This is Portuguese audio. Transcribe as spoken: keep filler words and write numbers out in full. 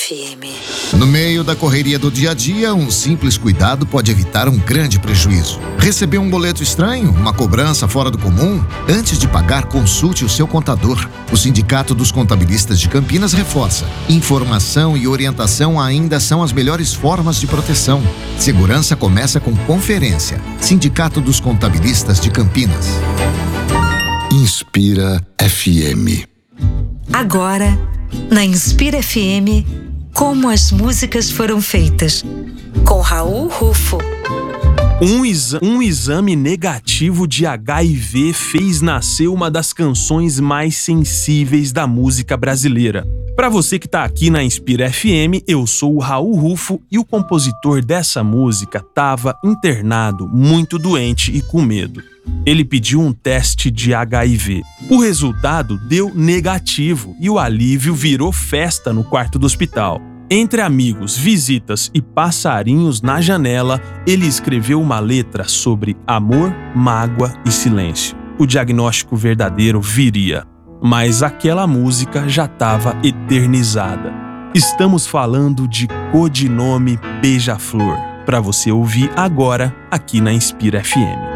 F M. No meio da correria do dia a dia, um simples cuidado pode evitar um grande prejuízo. Receber um boleto estranho, uma cobrança fora do comum? Antes de pagar, consulte o seu contador. O Sindicato dos Contabilistas de Campinas reforça: informação e orientação ainda são as melhores formas de proteção. Segurança começa com conferência. Sindicato dos Contabilistas de Campinas. Inspira F M. Agora, na Inspira F M, como as músicas foram feitas, com Raul Rufo. Um, exa- um exame negativo de H I V fez nascer uma das canções mais sensíveis da música brasileira. Para você que tá aqui na Inspira F M, eu sou o Raul Rufo e o compositor dessa música estava internado, muito doente e com medo. Ele pediu um teste de H I V. O resultado deu negativo e o alívio virou festa no quarto do hospital. Entre amigos, visitas e passarinhos na janela, ele escreveu uma letra sobre amor, mágoa e silêncio. O diagnóstico verdadeiro viria, mas aquela música já estava eternizada. Estamos falando de Codinome Beija-Flor, para você ouvir agora aqui na Inspira F M.